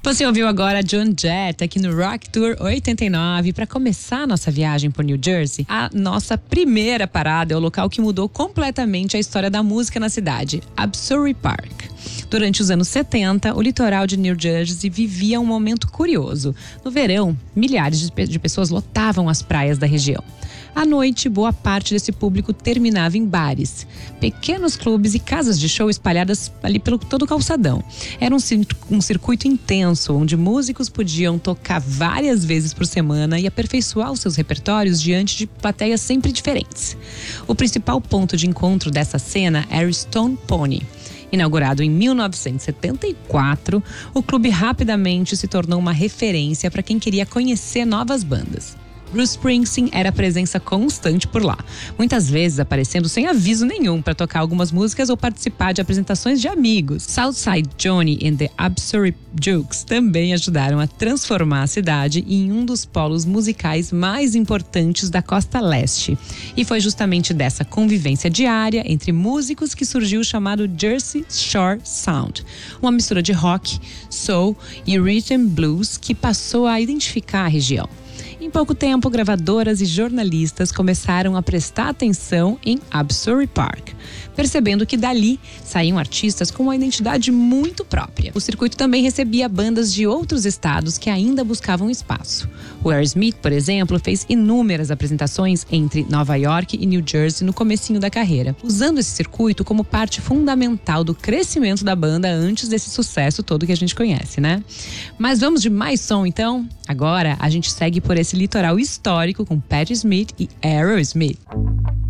Você ouviu agora Joan Jett aqui no Rock Tour 89. Para começar a nossa viagem por New Jersey, a nossa primeira parada é o local que mudou completamente a história da música na cidade, Asbury Park. Durante os anos 70, o litoral de New Jersey vivia um momento curioso. No verão, milhares de pessoas lotavam as praias da região. À noite, boa parte desse público terminava em bares, pequenos clubes e casas de show espalhadas ali pelo todo o calçadão. Era um circuito intenso, onde músicos podiam tocar várias vezes por semana e aperfeiçoar os seus repertórios diante de plateias sempre diferentes. O principal ponto de encontro dessa cena era o Stone Pony. Inaugurado em 1974, o clube rapidamente se tornou uma referência para quem queria conhecer novas bandas. Bruce Springsteen era presença constante por lá, muitas vezes aparecendo sem aviso nenhum para tocar algumas músicas ou participar de apresentações de amigos. Southside Johnny and the Asbury Jukes também ajudaram a transformar a cidade em um dos polos musicais mais importantes da costa leste. E foi justamente dessa convivência diária entre músicos que surgiu o chamado Jersey Shore Sound, uma mistura de rock, soul e rhythm blues que passou a identificar a região. Em pouco tempo, gravadoras e jornalistas começaram a prestar atenção em Asbury Park, percebendo que dali saíam artistas com uma identidade muito própria. O circuito também recebia bandas de outros estados que ainda buscavam espaço. O Aerosmith, por exemplo, fez inúmeras apresentações entre Nova York e New Jersey no comecinho da carreira, usando esse circuito como parte fundamental do crescimento da banda antes desse sucesso todo que a gente conhece, né? Mas vamos de mais som, então? Agora a gente segue por esse litoral histórico com Patti Smith e Aerosmith.